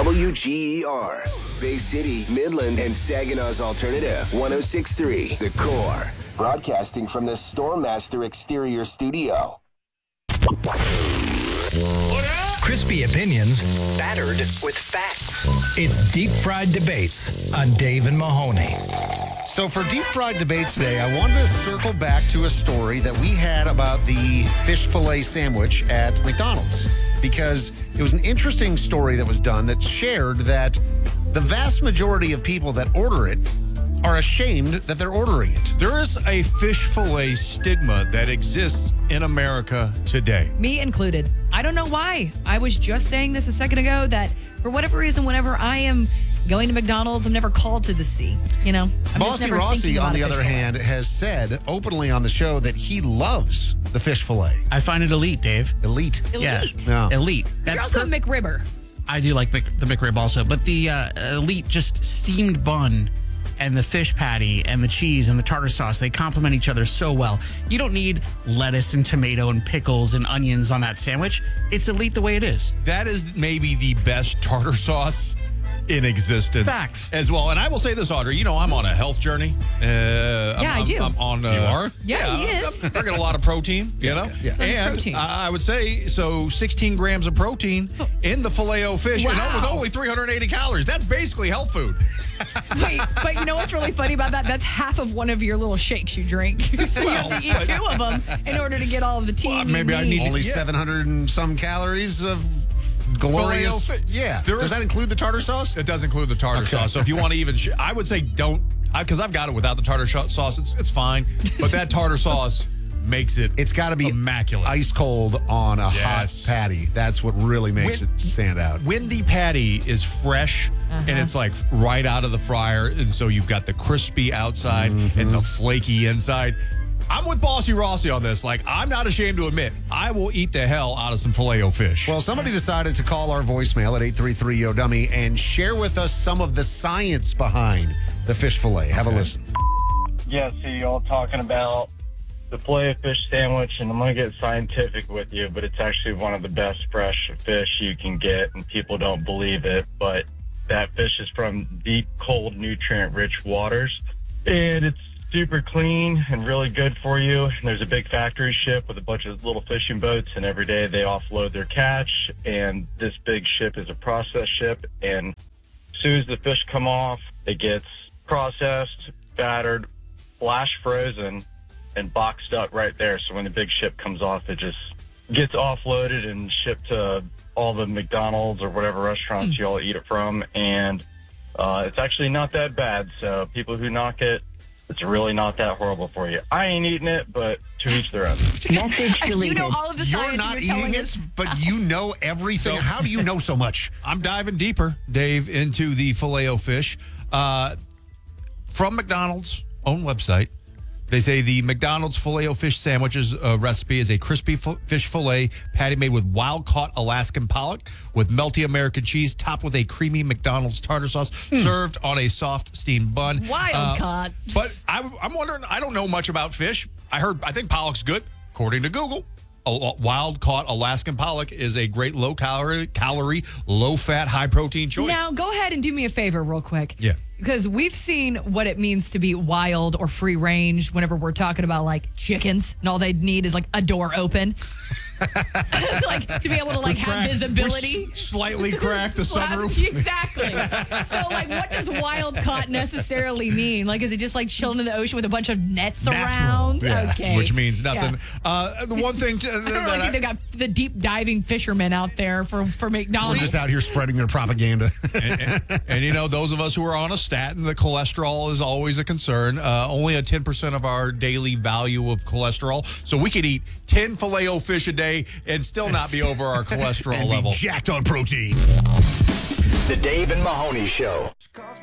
WGER, Bay City, Midland, and Saginaw's Alternative, 106.3, The Core. Broadcasting from the Stormmaster Exterior Studio. Crispy opinions, battered with facts. It's Deep Fried Debates on Dave and Mahoney. So for Deep Fried Debates today, I wanted to circle back to a story that we had about the fish fillet sandwich at McDonald's, because it was an interesting story that was done that shared that the vast majority of people that order it are ashamed that they're ordering it. There is a fish fillet stigma that exists in America today. Me included. I don't know why. I was just saying this a second ago that for whatever reason, whenever I am going to McDonald's, I'm never called to the C. You know, I'm just Bossy never Rossi, thinking on about the a fish other fillet. hand, has said openly on the show that he loves the fish fillet. I find it elite, Dave. Elite. Elite. Yeah. Elite. You're also a McRibber. I do like the McRib also, but the elite just steamed bun and the fish patty and the cheese and the tartar sauce, they complement each other so well. You don't need lettuce and tomato and pickles and onions on that sandwich. It's elite the way it is. That is maybe the best tartar sauce in existence. Fact. As well. And I will say this, Audrey, you know I'm on a health journey. I do. I'm on, You are? Yeah, he is. I'm drinking a lot of protein, you know? Yeah. So much And protein. I would say, 16 grams of protein in the Filet-O-Fish, you know, Wow. with only 380 calories. That's basically health food. Wait, but you know what's really funny about that? That's half of one of your little shakes you drink. So you have to eat two of them in order to get all of the tea. Well, maybe I need to- Only Yeah. 700 and some calories of glorious. Filet-O-Fish. Yeah. There Does is- that include the tartar sauce? It does include the tartar sauce. So if you want to even, I would say don't, because I've got it without the tartar sauce. It's fine. But that tartar sauce makes it It's got to be immaculate. ice cold on a Yes. hot patty. That's what really makes it stand out. When the patty is fresh and it's like right out of the fryer, and so you've got the crispy outside and the flaky inside. I'm with Bossy Rossi on this. Like, I'm not ashamed to admit, I will eat the hell out of some Filet-O-Fish. Well, somebody decided to call our voicemail at 833-YO-DUMMY and share with us some of the science behind the fish fillet. Have a listen. Yeah, so you all talking about the Filet-O-Fish sandwich, and I'm going to get scientific with you, but it's actually one of the best fresh fish you can get, and people don't believe it, but that fish is from deep, cold, nutrient-rich waters, and it's super clean and really good for you. And there's a big factory ship with a bunch of little fishing boats, and every day they offload their catch, and this big ship is a process ship, and as soon as the fish come off, it gets processed, battered, flash frozen, and boxed up right there. So when the big ship comes off, it just gets offloaded and shipped to all the McDonald's or whatever restaurants you all eat it from. And it's actually not that bad. So people who knock it, it's really not that horrible for you. I ain't eating it, but to each their own. Message You deleted. know all of the You're science not and you're telling eating us. it, but you know everything. How do you know so much? I'm diving deeper, Dave, into the Filet-O-Fish. From McDonald's own website, they say the McDonald's Filet-O-Fish sandwiches recipe is a crispy fish fillet patty made with wild-caught Alaskan pollock with melty American cheese topped with a creamy McDonald's tartar sauce served on a soft steamed bun. Wild caught. But I'm wondering, I don't know much about fish. I think pollock's good, according to Google. Wild-caught Alaskan pollock is a great low-calorie, low-fat, high-protein choice. Now, go ahead and do me a favor real quick. Yeah. Because we've seen what it means to be wild or free range whenever we're talking about like chickens and all they need is like a door open. It's like to be able to like have visibility. Slightly crack the Well, sunroof. Exactly. So like what does wild caught necessarily mean? Like is it just like chilling in the ocean with a bunch of nets around? Yeah, Okay. which means nothing. The one thing I don't really think they got the deep diving fishermen out there for We're McDonald's. just out here spreading their propaganda. and you know, those of us who are on a statin, the cholesterol is always a concern. Only a 10% of our daily value of cholesterol. So we could eat 10 Filet-O-Fish a day and still not be over our cholesterol and level. be jacked on protein. The Dave and Mahoney Show.